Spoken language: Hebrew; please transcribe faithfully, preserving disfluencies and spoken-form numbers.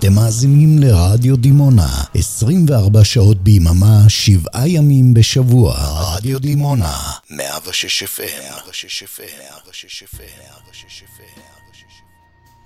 אתם מאזינים לרדיו דימונה, עשרים וארבע שעות ביממה, שבעה ימים בשבוע. רדיו דימונה, מאה ושש אף אם, מאה ושש אף אם, מאה ושש אף אם, מאה ושש אף אם.